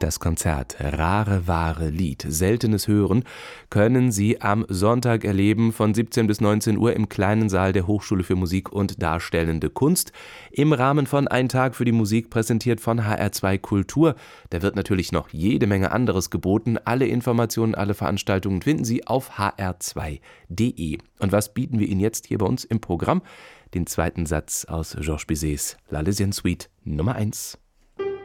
Das Konzert Rare Wahre Lied, seltenes Hören können Sie am Sonntag erleben von 17 bis 19 Uhr im kleinen Saal der Hochschule für Musik und Darstellende Kunst im Rahmen von Ein Tag für die Musik, präsentiert von HR2 Kultur. Da wird natürlich noch jede Menge anderes geboten. Alle Informationen, alle Veranstaltungen finden Sie auf hr2.de. Und was bieten wir Ihnen jetzt hier bei uns im Programm? Den zweiten Satz aus Georges Bizets La Lysienne Suite Nummer 1.